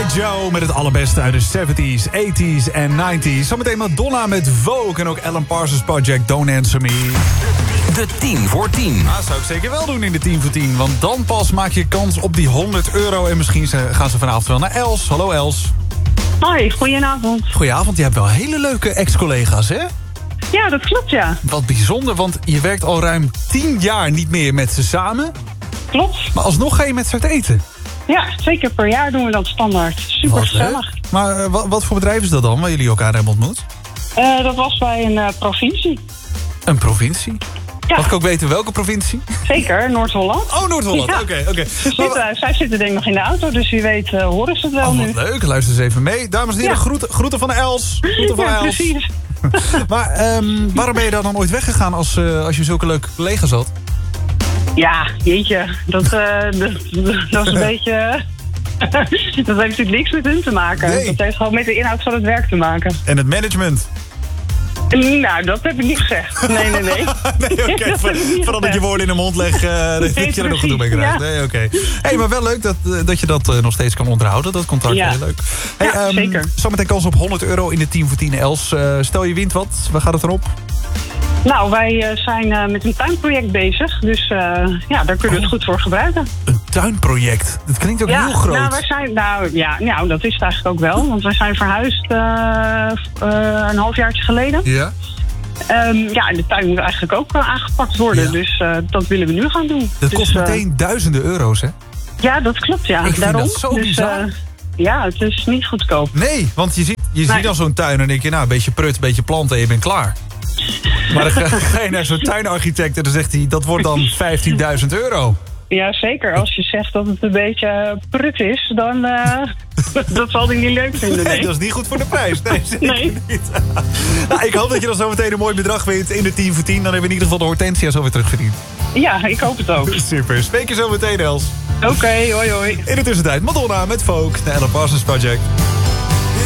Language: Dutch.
Joe met het allerbeste uit de 70s, 80s en 90s. Zometeen Madonna met Vogue en ook Alan Parsons Project Don't Answer Me. De 10 voor 10. Dat zou ik zeker wel doen in de 10 voor 10. Want dan pas maak je kans op die €100. En misschien gaan ze vanavond wel naar Els. Hallo Els. Hoi, goedenavond. Goedenavond, je hebt wel hele leuke ex-collega's, hè? Ja, dat klopt, ja. Wat bijzonder, want je werkt al ruim 10 jaar niet meer met ze samen. Klopt. Maar alsnog ga je met ze uit eten. Ja, 2 keer per jaar doen we dat standaard. Super Wat, gezellig. Maar wat voor bedrijf is dat dan, waar jullie elkaar hebben ontmoet? Dat was bij een provincie. Een provincie? Ja. Mag ik ook weten welke provincie? Zeker, Noord-Holland. Oh, Noord-Holland. Ja. Oké. Zij zitten denk ik nog in de auto, dus wie weet horen ze het wel Oh, nu. wat leuk. Luister eens even mee. Dames en heren, groeten van Els. Groeten van Ja, Els. precies. Maar waarom ben je daar dan ooit weggegaan als je zulke leuke collega's had? Ja, jeetje. Dat is een beetje... dat heeft natuurlijk niks met hun te maken. Nee. Dat heeft gewoon met de inhoud van het werk te maken. En het management? Nou, dat heb ik niet gezegd. Nee. Nee, oké. Voordat ik je woorden in de mond leg, dat je er nog gedoe mee krijgt. Ja. Nee, oké. Hey, maar wel leuk dat je dat nog steeds kan onderhouden. Dat contact, Ja. heel leuk. Hey, Ja, zeker. Zometeen kans op €100 in de 10 voor 10 Els. Stel je wint wat, waar gaat het erop? Nou, wij zijn met een tuinproject bezig. Dus daar kunnen we het goed voor gebruiken. Een tuinproject. Dat klinkt ook heel groot. Nou, dat is het eigenlijk ook wel. Want wij zijn verhuisd een halfjaartje geleden. Ja? En de tuin moet eigenlijk ook aangepakt worden. Ja. Dus dat willen we nu gaan doen. Dat Dus, kost meteen duizenden euro's, hè? Ja, dat klopt, ja. Ik vind daarom. dat zo bizar. Ja, het is niet goedkoop. Nee, want je ziet dan zo'n tuin en denk je, nou, een beetje prut, een beetje planten en je bent klaar. Maar dan ga je naar zo'n tuinarchitect en dan zegt hij, dat wordt dan €15.000. Ja, zeker. Als je zegt dat het een beetje prut is, dan dat zal hij niet leuk vinden. Nee, Nee. dat is niet goed voor de prijs. Nee, zeker Nee. niet. Nou, ik hoop dat je dan zo meteen een mooi bedrag wint in de 10 voor 10. Dan hebben we in ieder geval de Hortensia zo weer terugverdiend. Ja, ik hoop het ook. Super. Spreek je zo meteen, Els. Oké, hoi hoi. In de tussentijd Madonna met Vogue, de Alan Parsons Project.